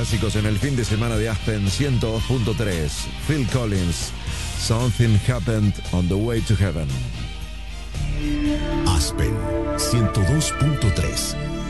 clásicos en el fin de semana de Aspen 102.3. Phil Collins, Something Happened on the Way to Heaven. Aspen 102.3.